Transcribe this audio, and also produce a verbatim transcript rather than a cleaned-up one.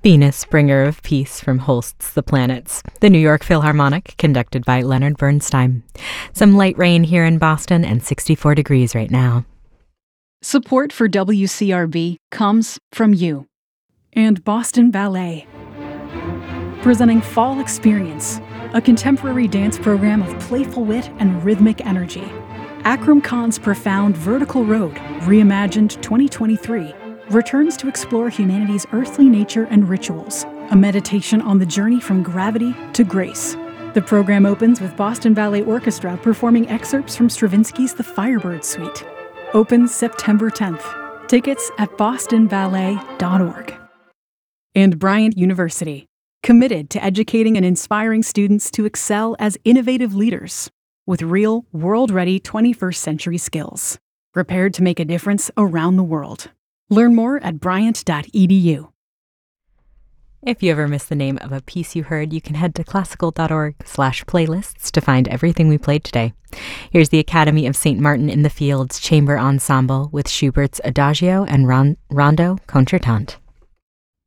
Venus, Bringer of Peace from Holst's The Planets. The New York Philharmonic, conducted by Leonard Bernstein. Some light rain here in Boston and sixty-four degrees right now. Support for W C R B comes from you and Boston Ballet. Presenting Fall Experience, a contemporary dance program of playful wit and rhythmic energy. Akram Khan's profound Vertical Road, reimagined twenty twenty-three, returns to explore humanity's earthly nature and rituals, a meditation on the journey from gravity to grace. The program opens with Boston Ballet Orchestra performing excerpts from Stravinsky's The Firebird Suite. Opens September tenth. Tickets at boston ballet dot org. And Bryant University, committed to educating and inspiring students to excel as innovative leaders with real, world-ready twenty-first century skills, prepared to make a difference around the world. Learn more at bryant dot e d u. If you ever miss the name of a piece you heard, you can head to classical dot org slash playlists to find everything we played today. Here's the Academy of Saint Martin in the Fields Chamber Ensemble with Schubert's Adagio and Ron- Rondo Concertante.